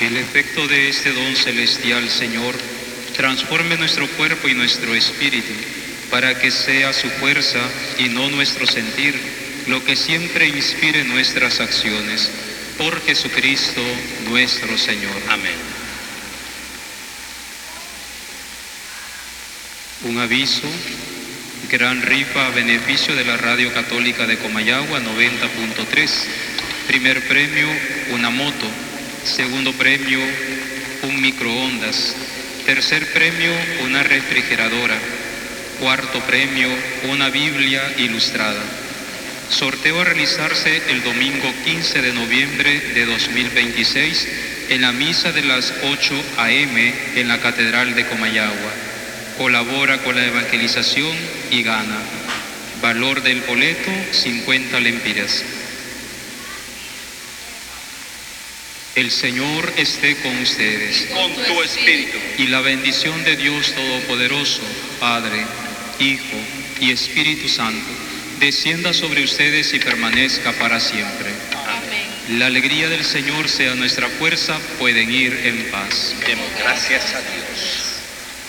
Que el efecto de este don celestial, Señor, transforme nuestro cuerpo y nuestro espíritu, para que sea su fuerza y no nuestro sentir, lo que siempre inspire nuestras acciones. Por Jesucristo nuestro Señor. Amén. Un aviso: gran rifa a beneficio de la Radio Católica de Comayagua 90.3. Primer premio, una moto. Segundo premio, un microondas. Tercer premio, una refrigeradora. Cuarto premio, una Biblia ilustrada. Sorteo a realizarse el domingo 15 de noviembre de 2026 en la misa de las 8 a.m. en la Catedral de Comayagua. Colabora con la evangelización y gana. Valor del boleto, 50 lempiras. El Señor esté con ustedes. Con tu espíritu. Y la bendición de Dios Todopoderoso, Padre, Hijo y Espíritu Santo, descienda sobre ustedes y permanezca para siempre. Amén. La alegría del Señor sea nuestra fuerza. Pueden ir en paz. Demos gracias a Dios.